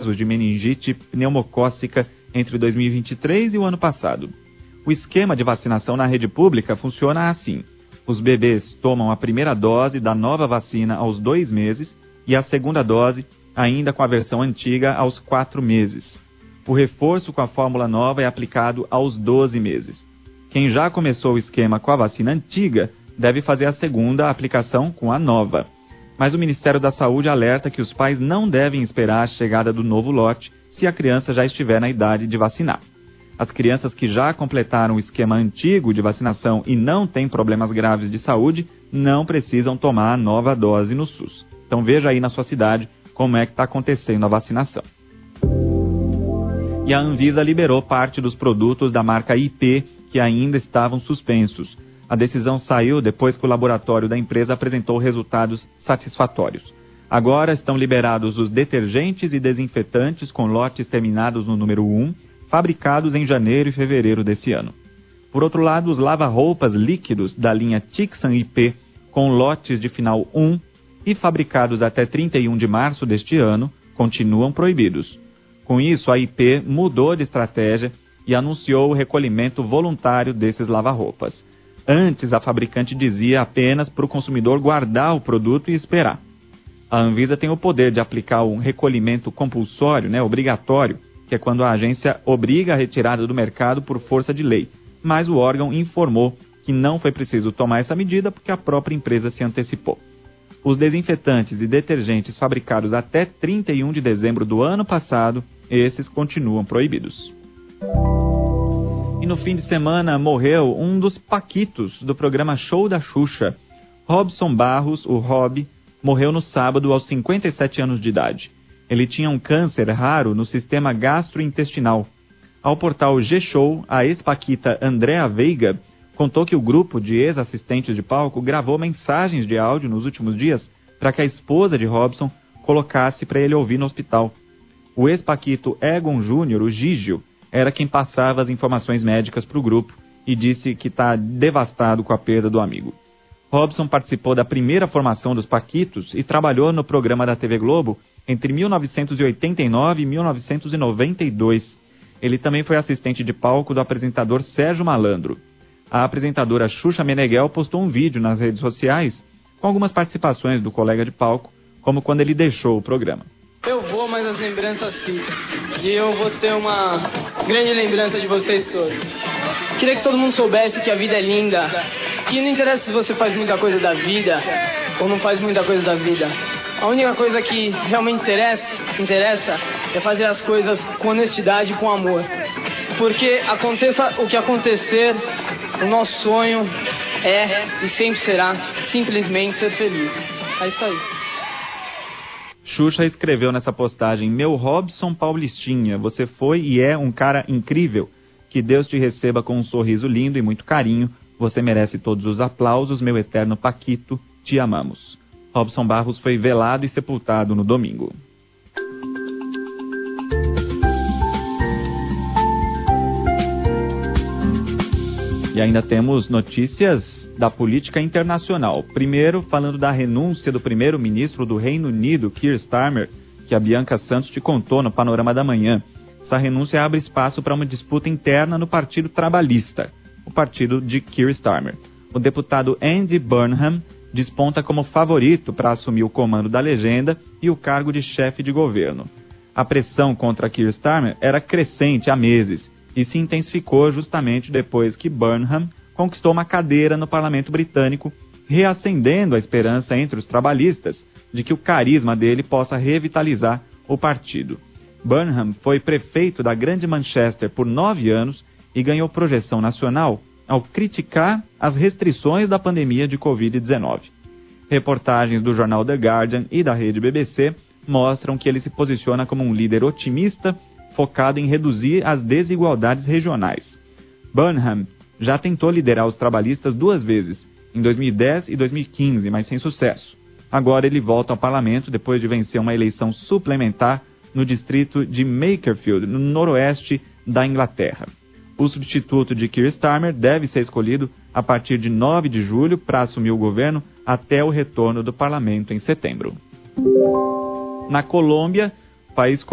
de meningite pneumocócica entre 2023 e o ano passado. O esquema de vacinação na rede pública funciona assim. Os bebês tomam a primeira dose da nova vacina aos 2 meses e a segunda dose, ainda com a versão antiga, aos 4 meses. O reforço com a fórmula nova é aplicado aos 12 meses. Quem já começou o esquema com a vacina antiga deve fazer a segunda aplicação com a nova. Mas o Ministério da Saúde alerta que os pais não devem esperar a chegada do novo lote se a criança já estiver na idade de vacinar. As crianças que já completaram o esquema antigo de vacinação e não têm problemas graves de saúde não precisam tomar a nova dose no SUS. Então veja aí na sua cidade como é que está acontecendo a vacinação. E a Anvisa liberou parte dos produtos da marca IP que ainda estavam suspensos. A decisão saiu depois que o laboratório da empresa apresentou resultados satisfatórios. Agora estão liberados os detergentes e desinfetantes com lotes terminados no número 1, fabricados em janeiro e fevereiro desse ano. Por outro lado, os lava-roupas líquidos da linha Tixan IP, com lotes de final 1 e fabricados até 31 de março deste ano, continuam proibidos. Com isso, a IP mudou de estratégia e anunciou o recolhimento voluntário desses lava-roupas. Antes, a fabricante dizia apenas para o consumidor guardar o produto e esperar. A Anvisa tem o poder de aplicar um recolhimento compulsório, obrigatório, que é quando a agência obriga a retirada do mercado por força de lei. Mas o órgão informou que não foi preciso tomar essa medida porque a própria empresa se antecipou. Os desinfetantes e detergentes fabricados até 31 de dezembro do ano passado, esses continuam proibidos. E no fim de semana morreu um dos paquitos do programa Show da Xuxa. Robson Barros, o Rob, morreu no sábado aos 57 anos de idade. Ele tinha um câncer raro no sistema gastrointestinal. Ao portal G-Show, a ex-paquita Andréa Veiga contou que o grupo de ex-assistentes de palco gravou mensagens de áudio nos últimos dias para que a esposa de Robson colocasse para ele ouvir no hospital. O ex-paquito Egon Júnior, o Gígio, era quem passava as informações médicas para o grupo e disse que está devastado com a perda do amigo. Robson participou da primeira formação dos Paquitos e trabalhou no programa da TV Globo entre 1989 e 1992. Ele também foi assistente de palco do apresentador Sérgio Malandro. A apresentadora Xuxa Meneghel postou um vídeo nas redes sociais com algumas participações do colega de palco, como quando ele deixou o programa. Eu vou, mas as lembranças ficam. E eu vou ter uma grande lembrança de vocês todos. Queria que todo mundo soubesse que a vida é linda. Que não interessa se você faz muita coisa da vida ou não faz muita coisa da vida. A única coisa que realmente interessa é fazer as coisas com honestidade e com amor. Porque aconteça o que acontecer, o nosso sonho é e sempre será simplesmente ser feliz. É isso aí. Xuxa escreveu nessa postagem: Meu Robson Paulistinha, você foi e é um cara incrível. Que Deus te receba com um sorriso lindo e muito carinho. Você merece todos os aplausos, meu eterno Paquito. Te amamos. Robson Barros foi velado e sepultado no domingo. E ainda temos notícias da política internacional. Primeiro, falando da renúncia do primeiro-ministro do Reino Unido, Keir Starmer, que a Bianca Santos te contou no Panorama da Manhã. Essa renúncia abre espaço para uma disputa interna no Partido Trabalhista, o partido de Keir Starmer. O deputado Andy Burnham desponta como favorito para assumir o comando da legenda e o cargo de chefe de governo. A pressão contra Keir Starmer era crescente há meses e se intensificou justamente depois que Burnham conquistou uma cadeira no parlamento britânico, reacendendo a esperança entre os trabalhistas de que o carisma dele possa revitalizar o partido. Burnham foi prefeito da Grande Manchester por 9 anos e ganhou projeção nacional ao criticar as restrições da pandemia de Covid-19. Reportagens do jornal The Guardian e da rede BBC mostram que ele se posiciona como um líder otimista, focado em reduzir as desigualdades regionais. Burnham já tentou liderar os trabalhistas 2 vezes, em 2010 e 2015, mas sem sucesso. Agora ele volta ao parlamento depois de vencer uma eleição suplementar no distrito de Makerfield, no noroeste da Inglaterra. O substituto de Keir Starmer deve ser escolhido a partir de 9 de julho para assumir o governo até o retorno do parlamento em setembro. Na Colômbia, o país